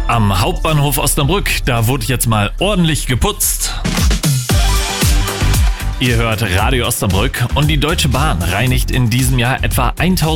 Am Hauptbahnhof Osnabrück, da wurde jetzt mal ordentlich geputzt. Ihr hört Radio Osnabrück und die Deutsche Bahn reinigt in diesem Jahr etwa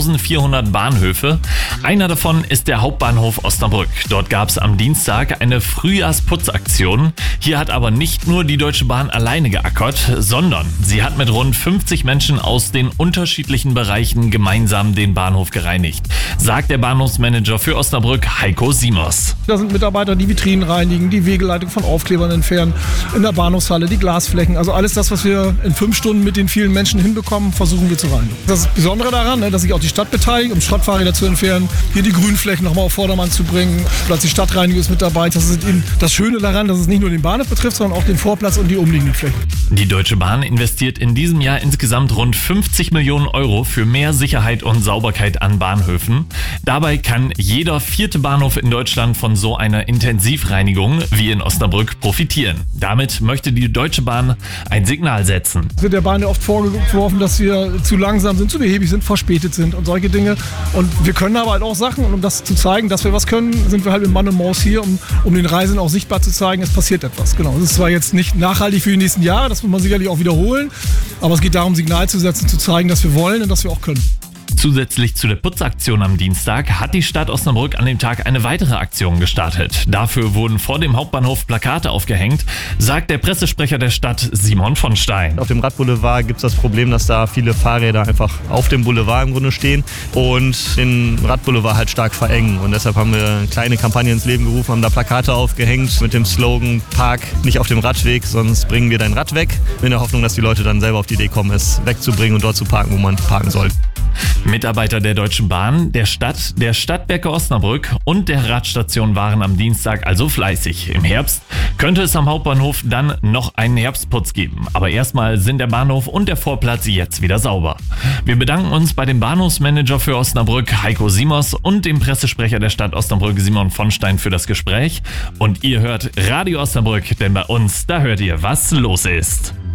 1400 Bahnhöfe. Einer davon ist der Hauptbahnhof Osnabrück. Dort gab es am Dienstag eine Frühjahrsputzaktion. Hier hat aber nicht nur die Deutsche Bahn alleine geackert, sondern sie hat mit rund 50 Menschen aus den unterschiedlichen Bereichen gemeinsam den Bahnhof gereinigt, sagt der Bahnhofsmanager für Osnabrück, Heiko Simos. Da sind Mitarbeiter, die Vitrinen reinigen, die Wegeleitung von Aufklebern entfernen, in der Bahnhofshalle die Glasflächen, also alles das, was wir in 5 Stunden mit den vielen Menschen hinbekommen, versuchen wir zu reinigen. Das Besondere daran, dass sich auch die Stadt beteiligt, um Schrottfahrräder zu entfernen, hier die Grünflächen nochmal auf Vordermann zu bringen. Plötzlich Stadtreinigung ist mit dabei. Das ist eben das Schöne daran, dass es nicht nur den Bahnhof betrifft, sondern auch den Vorplatz und die umliegenden Flächen. Die Deutsche Bahn investiert in diesem Jahr insgesamt rund 50 Millionen Euro für mehr Sicherheit und Sauberkeit an Bahnhöfen. Dabei kann jeder 4. Bahnhof in Deutschland von so einer Intensivreinigung wie in Osnabrück profitieren. Damit möchte die Deutsche Bahn ein Signal setzen. Es wird der Bahn ja oft vorgeworfen, dass wir zu langsam sind, zu behäbig sind, verspätet sind und solche Dinge. Und wir können aber halt auch Sachen, und um das zu zeigen, dass wir was können, sind wir halt mit Mann und Maus hier, um den Reisenden auch sichtbar zu zeigen, es passiert etwas. Genau. Das ist zwar jetzt nicht nachhaltig für die nächsten Jahre, das muss man sicherlich auch wiederholen, aber es geht darum, Signal zu setzen, zu zeigen, dass wir wollen und dass wir auch können. Zusätzlich zu der Putzaktion am Dienstag hat die Stadt Osnabrück an dem Tag eine weitere Aktion gestartet. Dafür wurden vor dem Hauptbahnhof Plakate aufgehängt, sagt der Pressesprecher der Stadt Simon von Stein. Auf dem Radboulevard gibt es das Problem, dass da viele Fahrräder einfach auf dem Boulevard im Grunde stehen und den Radboulevard halt stark verengen. Und deshalb haben wir eine kleine Kampagne ins Leben gerufen, haben da Plakate aufgehängt mit dem Slogan "Park nicht auf dem Radweg, sonst bringen wir dein Rad weg", in der Hoffnung, dass die Leute dann selber auf die Idee kommen, es wegzubringen und dort zu parken, wo man parken soll. Mitarbeiter der Deutschen Bahn, der Stadt, der Stadtwerke Osnabrück und der Radstation waren am Dienstag also fleißig. Im Herbst könnte es am Hauptbahnhof dann noch einen Herbstputz geben. Aber erstmal sind der Bahnhof und der Vorplatz jetzt wieder sauber. Wir bedanken uns bei dem Bahnhofsmanager für Osnabrück, Heiko Simos, und dem Pressesprecher der Stadt Osnabrück, Simon von Stein, für das Gespräch. Und ihr hört Radio Osnabrück, denn bei uns, da hört ihr, was los ist.